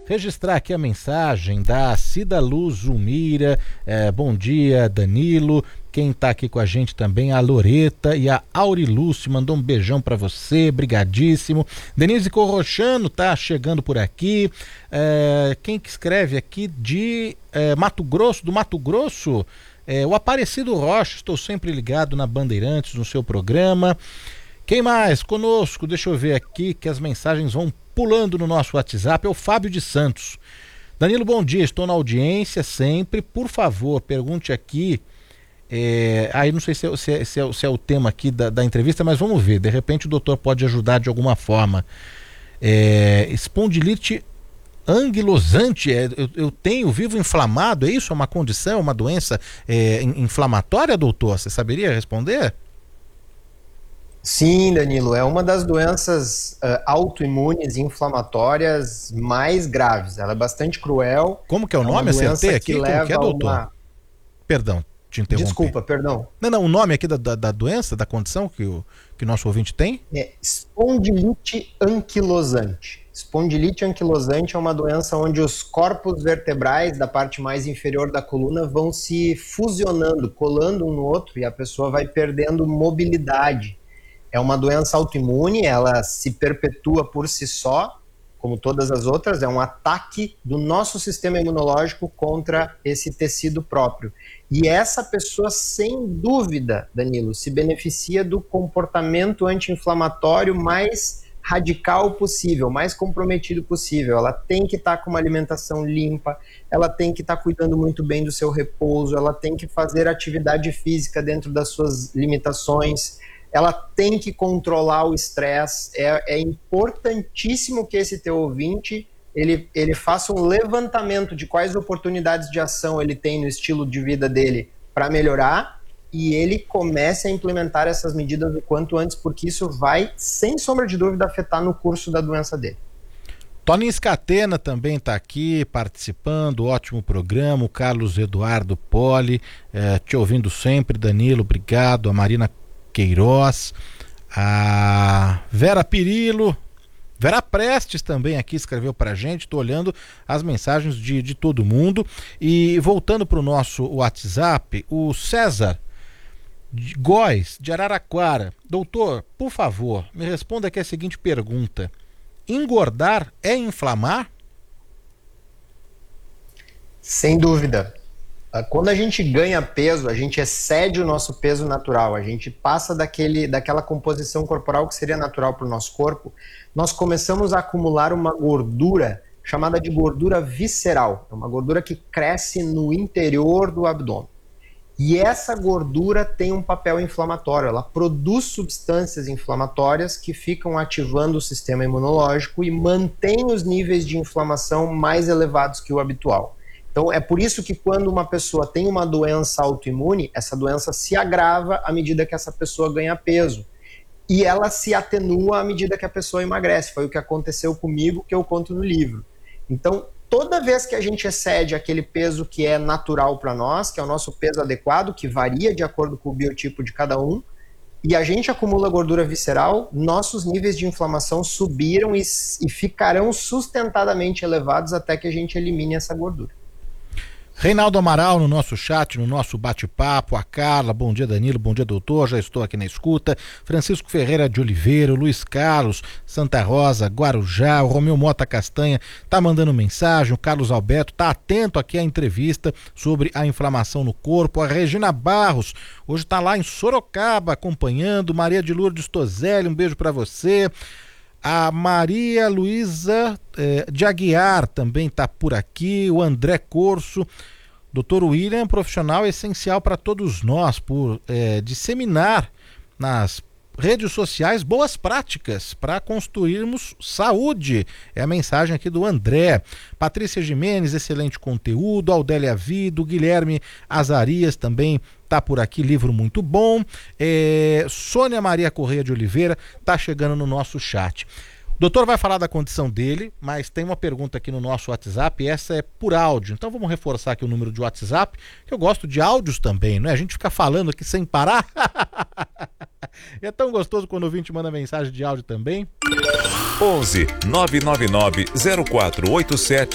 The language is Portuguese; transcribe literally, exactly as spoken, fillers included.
registrar aqui a mensagem da Cida Luz Zumira. É, bom dia, Danilo. Quem tá aqui com a gente também, a Loreta e a Aurilúcio, mandou um beijão para você, brigadíssimo. Denise Corrochano tá chegando por aqui. É, quem que escreve aqui de é, Mato Grosso, do Mato Grosso? É, o Aparecido Rocha, estou sempre ligado na Bandeirantes, no seu programa. Quem mais conosco? Deixa eu ver aqui que as mensagens vão pulando no nosso WhatsApp. É o Fábio de Santos. Danilo, bom dia, estou na audiência sempre. Por favor, pergunte aqui. É, aí não sei se é, se, é, se, é, se é o tema aqui da, da entrevista, mas vamos ver. De repente o doutor pode ajudar de alguma forma. É, espondilite anquilosante, é, eu, eu tenho vivo inflamado, é isso? É uma condição, uma doença é, inflamatória, doutor? Você saberia responder? Sim, Danilo, é uma das doenças uh, autoimunes inflamatórias mais graves. Ela é bastante cruel. Como que é o nome? Acertei aqui? Como que é, doutor? Uma... Perdão, te interrompi. Desculpa, perdão. Não, não, o nome aqui da, da, da doença, da condição que o, que o nosso ouvinte tem? É espondilite anquilosante. Espondilite anquilosante é uma doença onde os corpos vertebrais da parte mais inferior da coluna vão se fusionando, colando um no outro, e a pessoa vai perdendo mobilidade. É uma doença autoimune, ela se perpetua por si só, como todas as outras, é um ataque do nosso sistema imunológico contra esse tecido próprio. E essa pessoa, sem dúvida, Danilo, se beneficia do comportamento anti-inflamatório mais radical possível, mais comprometido possível. Ela tem que estar com uma alimentação limpa, ela tem que estar cuidando muito bem do seu repouso, ela tem que fazer atividade física dentro das suas limitações, ela tem que controlar o estresse. É, é importantíssimo que esse teu ouvinte ele, ele faça um levantamento de quais oportunidades de ação ele tem no estilo de vida dele para melhorar, e ele comece a implementar essas medidas o quanto antes, porque isso vai, sem sombra de dúvida, afetar no curso da doença dele. Tony Scatena também está aqui participando, ótimo programa. O Carlos Eduardo Poli, eh, te ouvindo sempre, Danilo, obrigado. A Marina Queiroz, a Vera Pirillo, Vera Prestes também aqui escreveu pra gente. Estou olhando as mensagens de, de todo mundo. E voltando para o nosso WhatsApp, o César de Góes, de Araraquara. Doutor, por favor, me responda aqui a seguinte pergunta: engordar é inflamar? Sem dúvida. Quando a gente ganha peso, a gente excede o nosso peso natural, a gente passa daquele, daquela composição corporal que seria natural para o nosso corpo, nós começamos a acumular uma gordura chamada de gordura visceral. É uma gordura que cresce no interior do abdômen. E essa gordura tem um papel inflamatório, ela produz substâncias inflamatórias que ficam ativando o sistema imunológico e mantém os níveis de inflamação mais elevados que o habitual. Então é por isso que quando uma pessoa tem uma doença autoimune, essa doença se agrava à medida que essa pessoa ganha peso. E ela se atenua à medida que a pessoa emagrece. Foi o que aconteceu comigo, que eu conto no livro. Então, toda vez que a gente excede aquele peso que é natural para nós, que é o nosso peso adequado, que varia de acordo com o biotipo de cada um, e a gente acumula gordura visceral, nossos níveis de inflamação subiram e, e ficarão sustentadamente elevados até que a gente elimine essa gordura. Reinaldo Amaral no nosso chat, no nosso bate-papo, a Carla, bom dia Danilo, bom dia doutor, já estou aqui na escuta. Francisco Ferreira de Oliveira, o Luiz Carlos, Santa Rosa, Guarujá, o Romeu Mota Castanha tá mandando mensagem, o Carlos Alberto tá atento aqui à entrevista sobre a inflamação no corpo, a Regina Barros, hoje tá lá em Sorocaba acompanhando, Maria de Lourdes Tozelli, um beijo para você. A Maria Luísa eh, de Aguiar também está por aqui, o André Corso. doutor William é um profissional essencial para todos nós por eh, disseminar nas redes sociais boas práticas para construirmos saúde. É a mensagem aqui do André. Patrícia Jimenez, excelente conteúdo. Aldélia Vido, Guilherme Azarias também tá por aqui, livro muito bom. É, Sônia Maria Correia de Oliveira tá chegando no nosso chat. O doutor vai falar da condição dele, mas tem uma pergunta aqui no nosso WhatsApp, e essa é por áudio. Então vamos reforçar aqui o número de WhatsApp, que eu gosto de áudios também, não é? A gente fica falando aqui sem parar. E é tão gostoso quando o ouvinte manda mensagem de áudio também. onze nove nove nove zero quatro oito sete